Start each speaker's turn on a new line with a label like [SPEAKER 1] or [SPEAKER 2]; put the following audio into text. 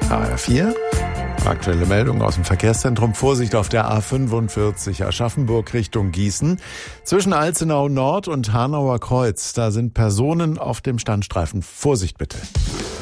[SPEAKER 1] HR4. Aktuelle Meldung aus dem Verkehrszentrum. Vorsicht auf der A45 Aschaffenburg Richtung Gießen. Zwischen Alzenau Nord und Hanauer Kreuz. Da sind Personen auf dem Standstreifen. Vorsicht bitte.